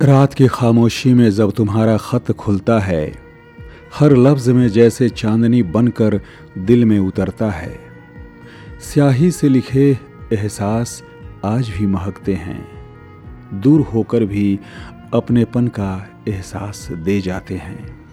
रात की खामोशी में जब तुम्हारा खत खुलता है, हर लफ्ज में जैसे चांदनी बनकर दिल में उतरता है। स्याही से लिखे एहसास आज भी महकते हैं, दूर होकर भी अपनेपन का एहसास दे जाते हैं।